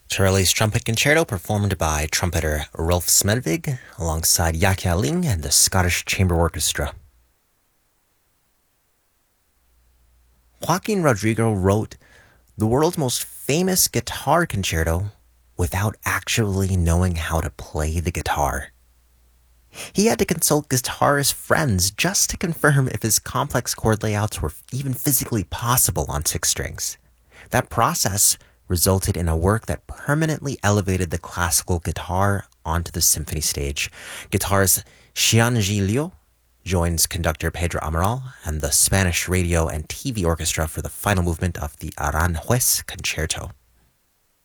Turley's Trumpet Concerto performed by trumpeter Rolf Smedvig alongside Yakya Ling and the Scottish Chamber Orchestra. Joaquin Rodrigo wrote the world's most famous guitar concerto without actually knowing how to play the guitar. He had to consult guitarist friends just to confirm if his complex chord layouts were even physically possible on six strings. That process resulted in a work that permanently elevated the classical guitar onto the symphony stage. Guitarist Xianji Liu joins conductor Pedro Amaral and the Spanish radio and TV orchestra for the final movement of the Aranjuez Concerto.